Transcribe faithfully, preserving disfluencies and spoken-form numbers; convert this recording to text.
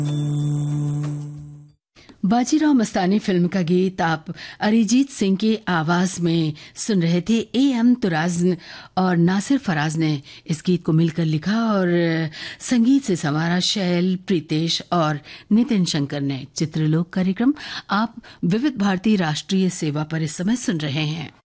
Bajirao Mastani film का गीत आप अरिजीत सिंह की आवाज में सुन रहे थे। ए एम तुराज और नासिर फराज ने इस गीत को मिलकर लिखा और संगीत से संवारा शैल, प्रीतेश और नितिन शंकर ने। चित्रलोक कार्यक्रम आप विविध भारती राष्ट्रीय सेवा पर इस समय सुन रहे हैं।